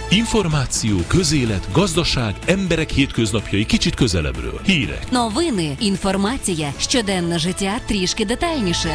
Інформацію, közélet, gazdaság, emberek hétköznapjai kicsit közelebbről. Hírek. Новини, інформація, щоденне життя трішки детальніше.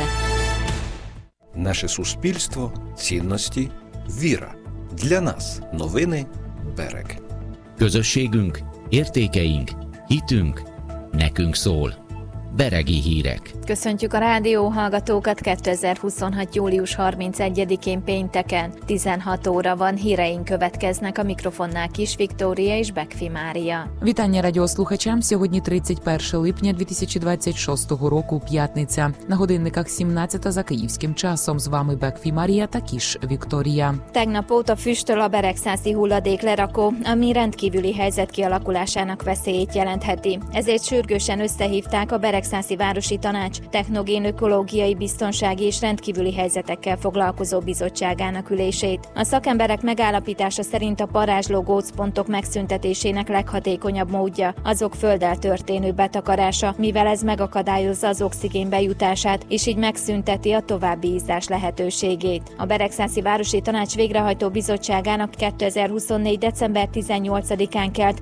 Наше суспільство, цінності, віра. Для нас новини Берег. Közösségünk, értékeink, hitünk, nekünk szól. Beregi hírek. Köszöntjük a rádió hallgatókat 2026. július 31-én pénteken. 16 óra van, híreink következnek, a mikrofonnál Kis Viktória és Bekfi Mária. Вітання радіослухачам. Сьогодні 31 липня 2026 року, п'ятниця. На годинниках 17 за київським часом. З вами Bekfi Mária та Kis Viktória. Tegnap óta füstöl a beregszászi hulladéklerakó, ami rendkívüli helyzet kialakulásának veszélyét jelentheti. Ezért sürgősen összehívták a Beregszászi Városi Tanács Technogén Ökológiai Biztonsági és Rendkívüli Helyzetekkel foglalkozó bizottságának ülését. A szakemberek megállapítása szerint a parázsló gócpontok megszüntetésének leghatékonyabb módja azok földdel történő betakarása, mivel ez megakadályozza az oxigén bejutását, és így megszünteti a további izzás lehetőségét. A Beregszászi Városi Tanács végrehajtó bizottságának 2024. december 18-án kelt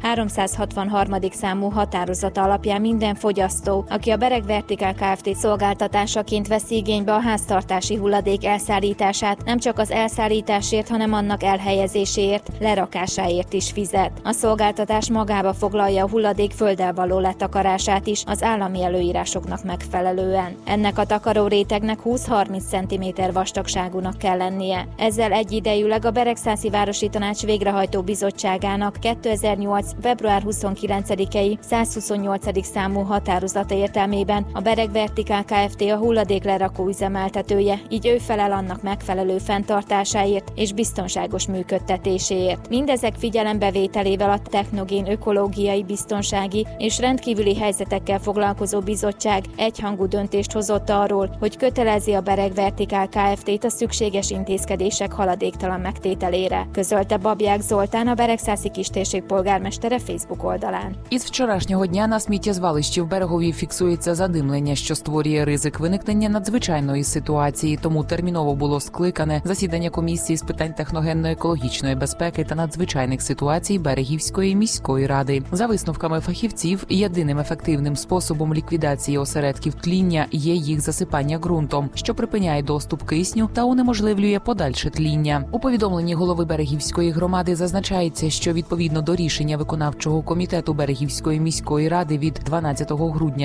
363. számú határozata alapján minden fogyasztó, aki a Bereg Vertikál Kft. Szolgáltatásaként veszi igénybe a háztartási hulladék elszállítását, nem csak az elszállításért, hanem annak elhelyezéséért, lerakásáért is fizet. A szolgáltatás magába foglalja a hulladék földdel való letakarását is az állami előírásoknak megfelelően. Ennek a takarórétegnek 20-30 cm vastagságúnak kell lennie. Ezzel egyidejűleg a Beregszászi Városi Tanács végrehajtó bizottságának 2008. február 29-i 128. számú határozata értelmében a Bereg Vertikál Kft. A hulladéklerakó üzemeltetője, így ő felel annak megfelelő fenntartásáért és biztonságos működtetéséért. Mindezek figyelembevételével a Technogén Ökológiai Biztonsági és Rendkívüli Helyzetekkel foglalkozó bizottság egyhangú döntést hozott arról, hogy kötelezi a Bereg Vertikál Kft. A szükséges intézkedések haladéktalan megtételére, közölte Babják Zoltán, a Beregszászi kistérség polgármestere Facebook oldalán. Із вчорашнього дня на сміттєзвалищі в Берегові фіксується задимлення, що створює ризик виникнення надзвичайної ситуації, тому терміново було скликане засідання комісії з питань техногенно-екологічної безпеки та надзвичайних ситуацій Берегівської міської ради. За висновками фахівців, єдиним ефективним способом ліквідації осередків тління є їх засипання ґрунтом, що припиняє доступ кисню та унеможливлює подальше тління. У повідомленні голови Берегівської громади зазначається, що відповідно до рішення виконавчого комітету Берегівської міської ради від 12 грудня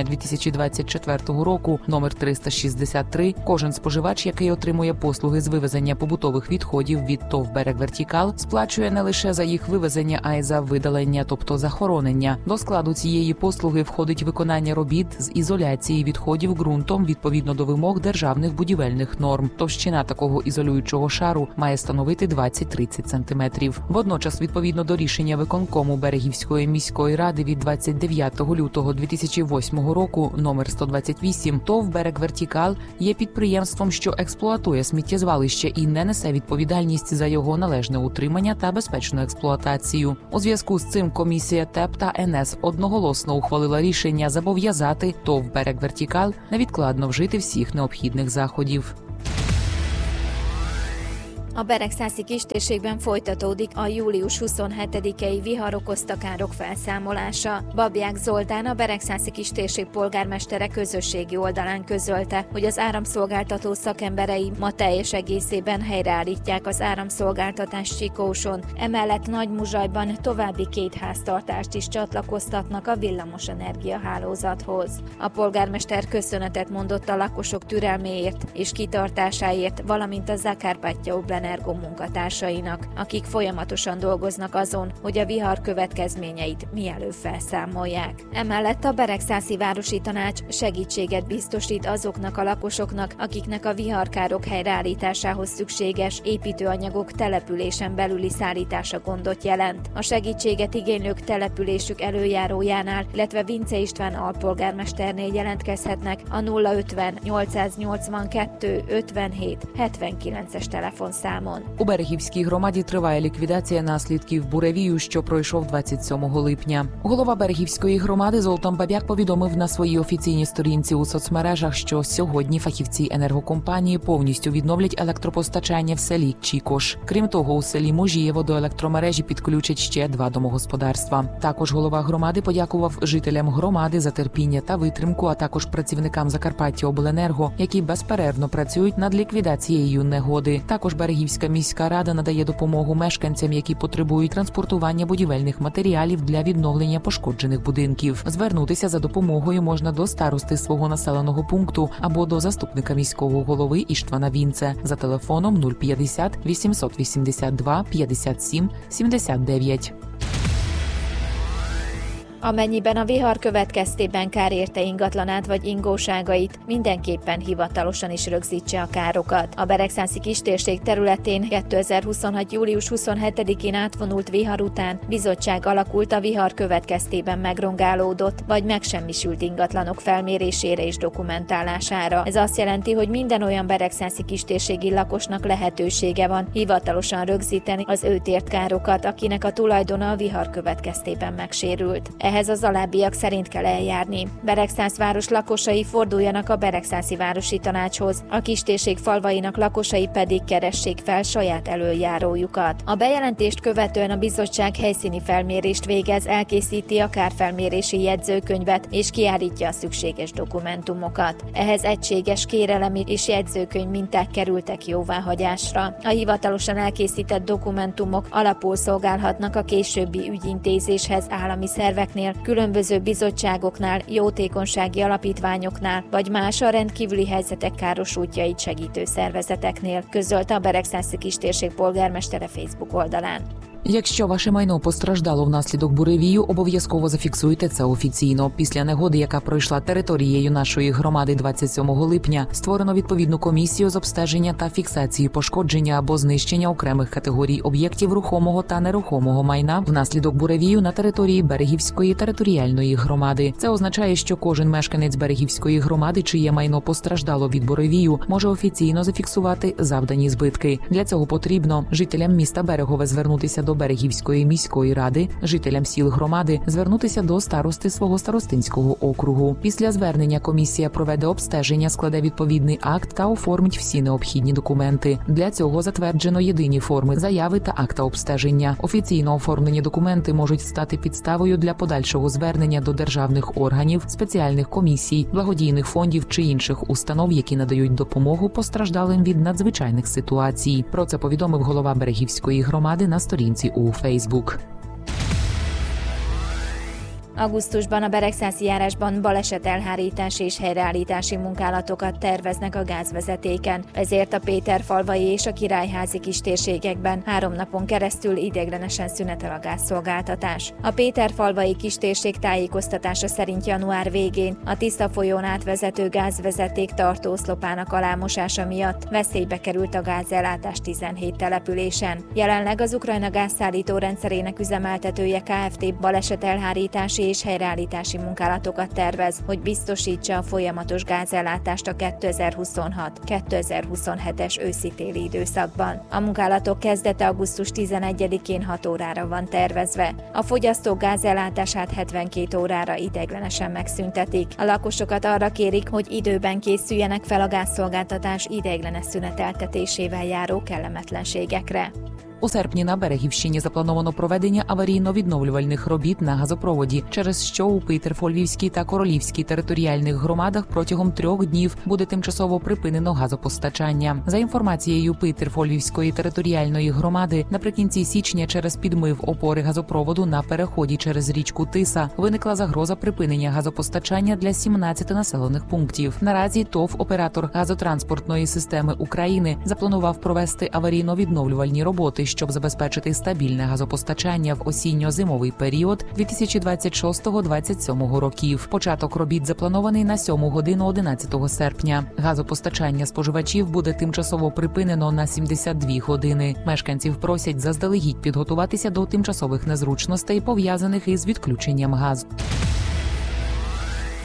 2024 року номер 363, кожен споживач, який отримує послуги з вивезення побутових відходів від ТОВ «Берег Вертикал», сплачує не лише за їх вивезення, а й за видалення, тобто захоронення. До складу цієї послуги входить виконання робіт з ізоляції відходів ґрунтом відповідно до вимог державних будівельних норм. Товщина такого ізолюючого шару має становити 20-30 см. Водночас, відповідно до рішення виконкому Берегівської міської ради від 29 лютого 2008 року номер 128, ТОВ «Берег Вертикал» є підприємством, що експлуатує сміттєзвалище і не несе відповідальність за його належне утримання та безпечну експлуатацію. У зв'язку з цим комісія ТЕП та НС одноголосно ухвалила рішення зобов'язати ТОВ «Берег Вертикал» невідкладно вжити всіх необхідних заходів. A Beregszászi kistérségben folytatódik a július 27-i vihar okozta károk felszámolása. Babják Zoltán, a Beregszászi kistérség polgármestere közösségi oldalán közölte, hogy az áramszolgáltató szakemberei ma teljes egészében helyreállítják az áramszolgáltatást Csikóson. Emellett Nagymuzsajban további 2 háztartást is csatlakoztatnak a villamosenergia hálózathoz. A polgármester köszönetet mondott a lakosok türelméért és kitartásáért, valamint a Zakárpátja Oblenergo munkatársainak, akik folyamatosan dolgoznak azon, hogy a vihar következményeit mielőbb felszámolják. Emellett a Beregszászi Városi Tanács segítséget biztosít azoknak a lakosoknak, akiknek a viharkárok helyreállításához szükséges építőanyagok településen belüli szállítása gondot jelent. A segítséget igénylők településük előjárójánál, illetve Vince István alpolgármesternél jelentkezhetnek a 050 882 57 79-es telefonszámon. Аламон. У Берегівській громаді триває ліквідація наслідків буревію, що пройшов 27 липня. Голова Берегівської громади Золтан Бабяк повідомив на своїй офіційній сторінці у соцмережах, що сьогодні фахівці енергокомпанії повністю відновлять електропостачання в селі Чікош. Крім того, у селі Можієво до електромережі підключать ще 2 домогосподарства. Також голова громади подякував жителям громади за терпіння та витримку, а також працівникам Закарпаттяобленерго, які безперервно працюють над ліквідацією негоди. Також Берегівська міська рада надає допомогу мешканцям, які потребують транспортування будівельних матеріалів для відновлення пошкоджених будинків. Звернутися за допомогою можна до старости свого населеного пункту або до заступника міського голови Іштвана Вінце за telefónom 050 882 57 79. Amennyiben a vihar következtében kár érte ingatlanát vagy ingóságait, mindenképpen hivatalosan is rögzítse a károkat. A Beregszászi kistérség területén 2026. július 27-én átvonult vihar után bizottság alakult a vihar következtében megrongálódott vagy megsemmisült ingatlanok felmérésére és dokumentálására. Ez azt jelenti, hogy minden olyan Beregszászi kistérségi lakosnak lehetősége van hivatalosan rögzíteni az őt ért károkat, akinek a tulajdona a vihar következtében megsérült. Ehhez az alábbiak szerint kell eljárni. Beregszász város lakosai forduljanak a Beregszászi Városi Tanácshoz, a kistérség falvainak lakosai pedig keressék fel saját elöljárójukat. A bejelentést követően a bizottság helyszíni felmérést végez, elkészíti a kárfelmérési jegyzőkönyvet és kiállítja a szükséges dokumentumokat. Ehhez egységes kérelemi és jegyzőkönyv minták kerültek jóváhagyásra. A hivatalosan elkészített dokumentumok alapul szolgálhatnak a későbbi ügyintézéshez állami szerveknél, különböző bizottságoknál, jótékonysági alapítványoknál, vagy más a rendkívüli helyzetek károsultjait segítő szervezeteknél, közölte a Beregszászi kistérség polgármestere Facebook oldalán. Якщо ваше майно постраждало внаслідок буревію, обов'язково зафіксуйте це офіційно. Після негоди, яка пройшла територією нашої громади 27 липня, створено відповідну комісію з обстеження та фіксації пошкодження або знищення окремих категорій об'єктів рухомого та нерухомого майна внаслідок буревію на території Берегівської територіальної громади. Це означає, що кожен мешканець Берегівської громади, чиє майно постраждало від буревію, може офіційно зафіксувати завдані збитки. Для цього потрібно жителям міста Берегове звернутися до Берегівської міської ради, жителям сіл громади звернутися до старости свого старостинського округу. Після звернення комісія проведе обстеження, складе відповідний акт та оформить всі необхідні документи. Для цього затверджено єдині форми заяви та акта обстеження. Офіційно оформлені документи можуть стати підставою для подальшого звернення до державних органів, спеціальних комісій, благодійних фондів чи інших установ, які надають допомогу постраждалим від надзвичайних ситуацій. Про це повідомив голова Берегівської громади на сторінці у Facebook. Augusztusban a Beregszászi járásban balesetelhárítási és helyreállítási munkálatokat terveznek a gázvezetéken, ezért a Péterfalvai és a Királyházi kistérségekben 3 napon keresztül ideiglenesen szünetel a gázszolgáltatás. A Péterfalvai kistérség tájékoztatása szerint január végén a Tiszta folyón átvezető gázvezeték tartóoszlopának alámosása miatt veszélybe került a gázellátás 17 településen. Jelenleg az Ukrajna gázszállító rendszerének üzemeltetője Kft. Balesetelhárítási és helyreállítási munkálatokat tervez, hogy biztosítsa a folyamatos gázellátást a 2026-2027-es őszi-téli időszakban. A munkálatok kezdete augusztus 11-én 6 órára van tervezve. A fogyasztók gázellátását 72 órára ideiglenesen megszüntetik. A lakosokat arra kérik, hogy időben készüljenek fel a gázszolgáltatás ideiglenes szüneteltetésével járó kellemetlenségekre. У серпні на Берегівщині заплановано проведення аварійно-відновлювальних робіт на газопроводі, через що у Пітерфольвівській та Королівській територіальних громадах протягом 3 днів буде тимчасово припинено газопостачання. За інформацією Пітерфольвівської територіальної громади, наприкінці січня через підмив опори газопроводу на переході через річку Тиса виникла загроза припинення газопостачання для 17 населених пунктів. Наразі ТОВ «Оператор газотранспортної системи України» запланував провести аварійно-відновлювальні роботи, щоб забезпечити стабільне газопостачання в осінньо-зимовий період 2026-2027 років. Початок робіт запланований на 7 годину 11 серпня. Газопостачання споживачів буде тимчасово припинено на 72 години. Мешканців просять заздалегідь підготуватися до тимчасових незручностей, пов'язаних із відключенням газу.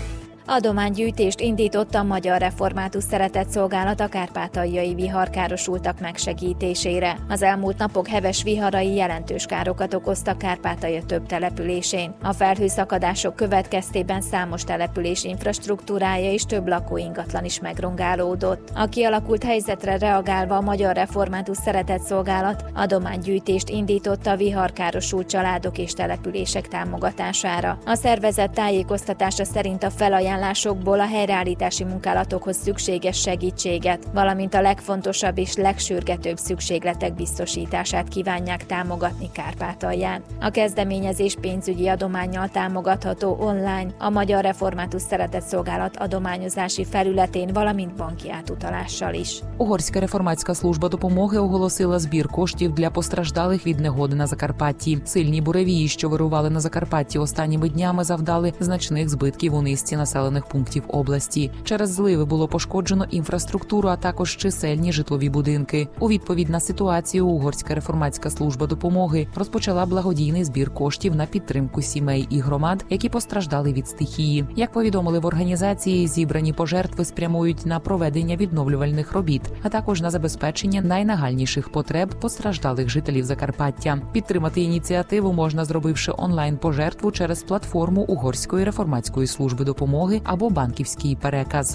Adománygyűjtést indított a Magyar Református Szeretetszolgálat a kárpátaljai viharkárosultak megsegítésére. Az elmúlt napok heves viharai jelentős károkat okoztak Kárpátalja több településén. A felhőszakadások következtében számos település infrastruktúrája és több lakóingatlan is megrongálódott. A kialakult helyzetre reagálva a Magyar Református Szeretetszolgálat adománygyűjtést indított a viharkárosult családok és települések támogatására. A szervezet tájékoztatása szerint a felajánlásokból a helyreállítási munkálatokhoz szükséges segítséget, valamint a legfontosabb és legsürgetőbb szükségletek biztosítását kívánják támogatni Kárpátalján. A kezdeményezés pénzügyi adománnyal támogatható online a Magyar Református Szeretetszolgálat adományozási felületén, valamint banki átutalással is. Угорська реформатська служба допомоги оголосила збір коштів для постраждалих від негоди на Закарпатті. Сильні буревії, що вирували на Закарпатті останніми днями, завдали значних збитків у низці населених пунктів області. Через зливи було пошкоджено інфраструктуру, а також чисельні житлові будинки. У відповідь на ситуацію Угорська реформатська служба допомоги розпочала благодійний збір коштів на підтримку сімей і громад, які постраждали від стихії. Як повідомили в організації, зібрані пожертви спрямують на проведення відновлювальних робіт, а також на забезпечення найнагальніших потреб постраждалих жителів Закарпаття. Підтримати ініціативу можна, зробивши онлайн-пожертву через платформу Угорської реформатської служби допомоги або банківський переказ.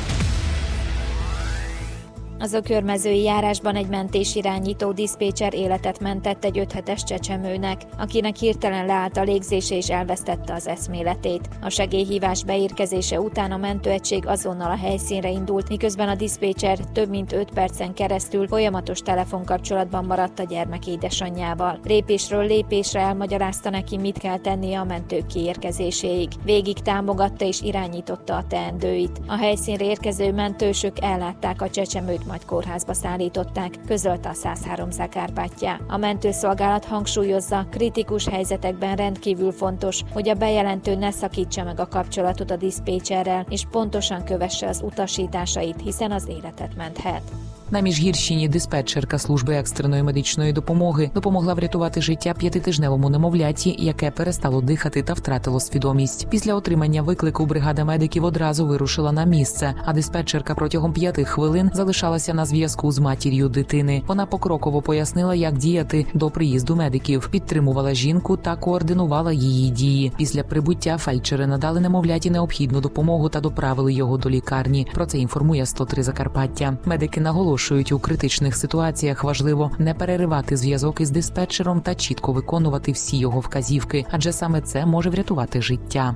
Az Ökörmezői járásban egy mentésirányító diszpécser életet mentett egy 5 hetes csecsemőnek, akinek hirtelen leállt a légzése és elvesztette az eszméletét. A segélyhívás beérkezése után a mentőegység azonnal a helyszínre indult, miközben a diszpécser több mint 5 percen keresztül folyamatos telefonkapcsolatban maradt a gyermek édesanyjával. Lépésről lépésre elmagyarázta neki, mit kell tennie a mentők kiérkezéséig. Végig támogatta és irányította a teendőit. A helyszínre érkező mentősök ellátták a csecsemőt, majd kórházba szállították, közölte a 103 Zakárpáttya. A mentőszolgálat hangsúlyozza, kritikus helyzetekben rendkívül fontos, hogy a bejelentő ne szakítsa meg a kapcsolatot a diszpécserrel, és pontosan kövesse az utasításait, hiszen az életet menthet. На Міжгірщині диспетчерка служби екстреної медичної допомоги допомогла врятувати життя 5-тижневому немовляті, яке перестало дихати та втратило свідомість. Після отримання виклику бригада медиків одразу вирушила на місце, а диспетчерка протягом 5 хвилин залишалася на зв'язку з матір'ю дитини. Вона покроково пояснила, як діяти до приїзду медиків, підтримувала жінку та координувала її дії. Після прибуття фельдшери надали немовляті необхідну допомогу та доправили його до лікарні. Про це інформує 103 Закарпаття. Медики наголошують, у критичних ситуаціях важливо не переривати зв'язок із диспетчером та чітко виконувати всі його вказівки, адже саме це може врятувати життя.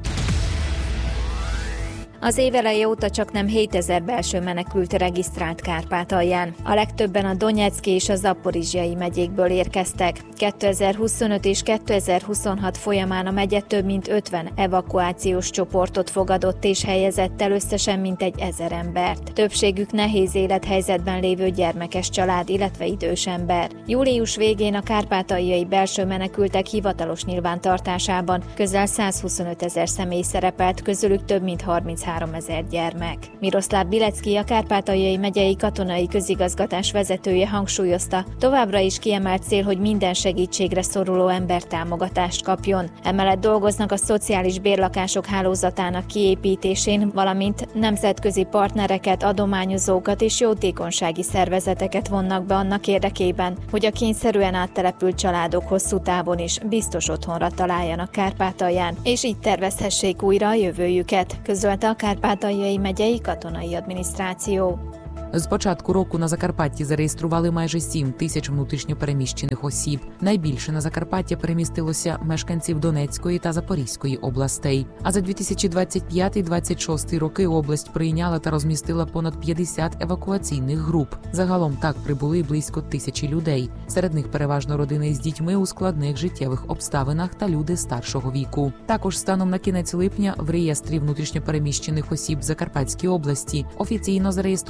Az év eleje óta csaknem 7000 belső menekült regisztrált Kárpátalján. A legtöbben a Donyeck és a Zaporizsjai megyékből érkeztek. 2025 és 2026 folyamán a megye több mint 50 evakuációs csoportot fogadott és helyezett el összesen mintegy 1000 embert. Többségük nehéz élethelyzetben lévő gyermekes család, illetve idős ember. Július végén a kárpátaljai belső menekültek hivatalos nyilvántartásában közel 125 000 személy szerepelt, közülük több mint 33 000 gyermek. Miroszláv Bilecki, a Kárpátaljai megyei katonai közigazgatás vezetője hangsúlyozta, továbbra is kiemelt cél, hogy minden segítségre szoruló ember támogatást kapjon. Emellett dolgoznak a szociális bérlakások hálózatának kiépítésén, valamint nemzetközi partnereket, adományozókat és jótékonysági szervezeteket vonnak be annak érdekében, hogy a kényszerűen áttelepült családok hosszú távon is biztos otthonra találjanak Kárpátalján, és így tervezhessék újra a jövőjüket, közölte a Kárpátaljai megyei katonai adminisztráció. З початку року на Закарпатті зареєстрували майже 7 тисяч внутрішньопереміщених осіб. Найбільше на Закарпаття перемістилося мешканців Донецької та Запорізької областей. А за 2025-26 роки область прийняла та розмістила понад 50 евакуаційних груп. Загалом так прибули близько 1000 людей. Серед них переважно родини з дітьми у складних життєвих обставинах та люди старшого віку. Також станом на кінець липня в реєстрі внутрішньопереміщених осіб в Закарпатській області офіційно зареєстровано майже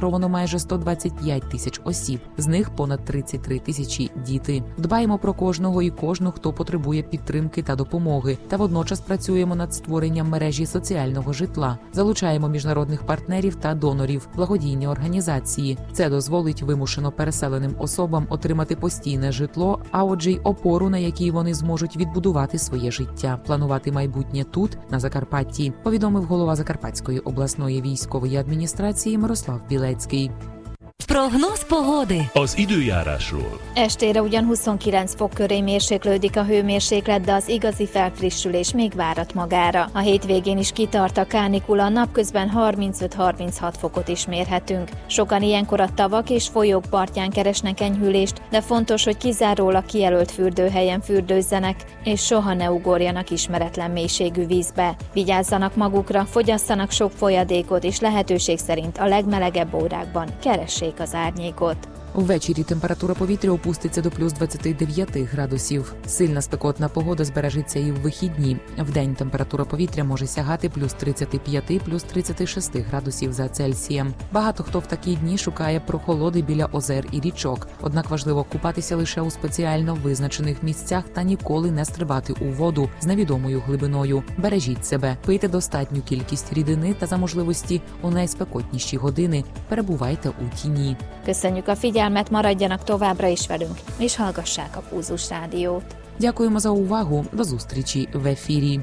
майже 125 тисяч осіб, з них понад 33 тисячі – діти. Дбаємо про кожного і кожну, хто потребує підтримки та допомоги, та водночас працюємо над створенням мережі соціального житла, залучаємо міжнародних партнерів та донорів, благодійні організації. Це дозволить вимушено переселеним особам отримати постійне житло, а отже й опору, на якій вони зможуть відбудувати своє життя, планувати майбутнє тут, на Закарпатті, повідомив голова Закарпатської обласної військової адміністрації Мирослав Білецький. Прогноz pogodi. Az időjárásról. Estére ugyan 29 fok köré mérséklődik a hőmérséklet, de az igazi felfrissülés még várat magára. A hétvégén is kitart a kánikula, napközben 35-36 fokot is mérhetünk. Sokan ilyenkor a tavak és folyók partján keresnek enyhülést, de fontos, hogy kizárólag kijelölt fürdőhelyen fürdőzzenek, és soha ne ugorjanak ismeretlen mélységű vízbe. Vigyázzanak magukra, fogyasszanak sok folyadékot, és lehetőség szerint a legmelegebb órákban keressék az árnyékot. Ввечері температура повітря опуститься до плюс 29 градусів. Сильна спекотна погода збережеться і в вихідні. Вдень температура повітря може сягати плюс 35, плюс 36 градусів за Цельсієм. Багато хто в такі дні шукає прохолоди біля озер і річок. Однак важливо купатися лише у спеціально визначених місцях та ніколи не стрибати у воду з невідомою глибиною. Бережіть себе, пийте достатню кількість рідини та за можливості у найспекотніші години перебувайте у тіні. Köszönjük a figyelmet, maradjanak továbbra is velünk, és hallgassák a Pulzus Rádiót. Дякуємо за увагу. До зустрічі в ефірі.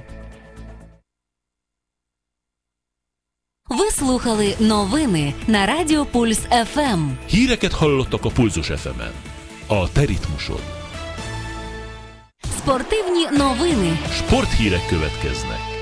Ви слухали новини на Радіо Пульс ФМ. Híreket hallottak a Pulzus FM-en. A te ritmusod. Спортивні новини. Sporthírek következnek.